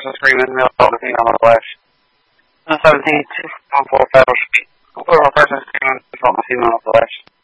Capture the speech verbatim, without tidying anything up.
person screaming, male assault with female nonetheless. one seventeen, two one four Federal Street. One person screaming, assault with female nonetheless.